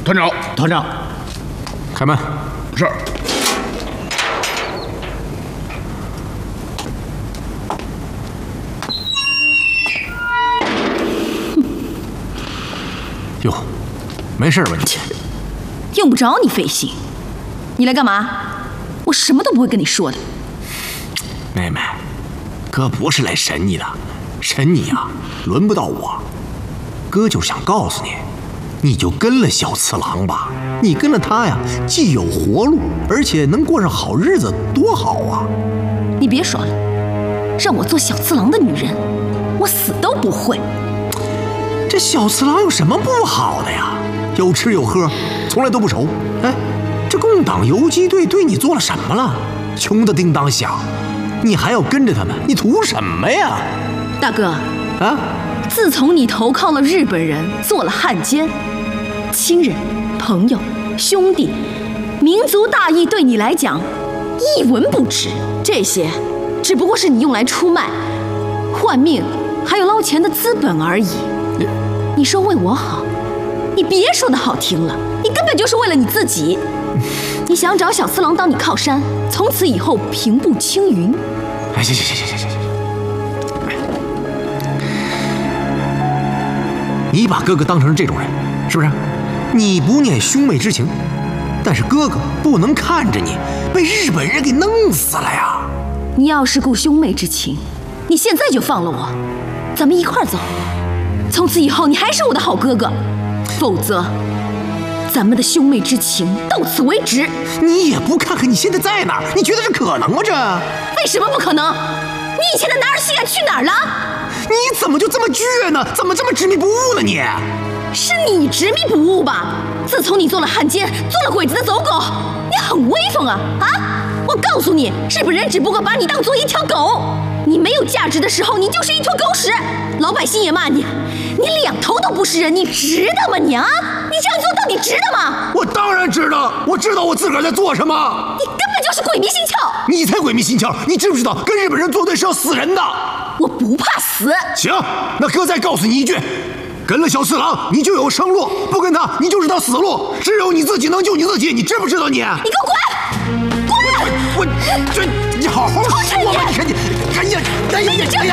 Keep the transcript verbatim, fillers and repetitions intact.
团长， 团长， 开门。 是。 哟，没事吧你？ 用不着你费心。你来干嘛？我什么都不会跟你说的。 妹妹，哥不是来审你的，审你呀，轮不到我。哥就是想告诉你，你就跟了小次郎吧。你跟了他呀，既有活路，而且能过上好日子，多好啊！ 你别说了，让我做小次郎的女人，我死都不会。 这小次郎有什么不好的呀？有吃有喝，从来都不愁。哎，这共党游击队对你做了什么了？穷得叮当响，你还要跟着他们，你图什么呀？ 大哥， 啊， 自从你投靠了日本人，做了汉奸，亲人、朋友、兄弟，民族大义对你来讲一文不值。这些只不过是你用来出卖、换命，还有捞钱的资本而已。你说为我好，你别说的好听了，你根本就是为了你自己。你想找小次郎当你靠山，从此以后平步青云。 哎，行行行行行行行，你把哥哥当成这种人，是不是？你不念兄妹之情，但是哥哥不能看着你被日本人给弄死了呀！ 你要是顾兄妹之情，你现在就放了我，咱们一块儿走。从此以后，你还是我的好哥哥，否则，咱们的兄妹之情到此为止。 你也不看看你现在在哪儿？你觉得这可能吗？这为什么不可能？你以前的男儿气概去哪儿了？ 你怎么就这么倔呢？怎么这么执迷不悟呢？你是你执迷不悟吧？自从你做了汉奸，做了鬼子的走狗，你很威风啊啊！我告诉你，日本人只不过把你当做一条狗，你没有价值的时候，你就是一坨狗屎，老百姓也骂你，你两头都不是人，你值得吗你啊？你这样做到底值得吗？ 我当然知道，我知道我自个儿在做什么。 你根本就是鬼迷心窍。 你才鬼迷心窍！你知不知道跟日本人作对是要死人的？ 我不怕死。 行，那哥再告诉你一句，跟了小次郎，你就有生路；不跟他，你就是条死路。只有你自己能救你自己，你知不知道你？ 你给我滚！滚！ 我这你好好说吧，你看你，哎呀，哎呀，哎呀！